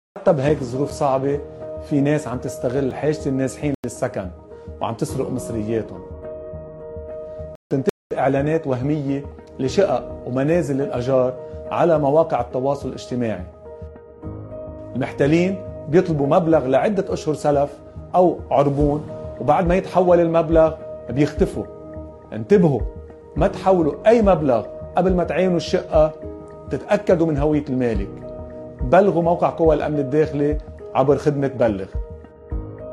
حتى بهيك ظروف صعبة في ناس عم تستغل حاجة النازحين للسكن وعم تسرق مصرياتهم. تنتشر إعلانات وهمية لشقق ومنازل للأجار على مواقع التواصل الاجتماعي. المحتلين بيطلبوا مبلغ لعدة أشهر سلف أو عربون، وبعد ما يتحول المبلغ بيختفوا. انتبهوا، ما تحولوا أي مبلغ قبل ما تعينوا الشقة، تتأكدوا من هوية المالك. بلغوا موقع قوى الأمن الداخلي عبر خدمة بلغ.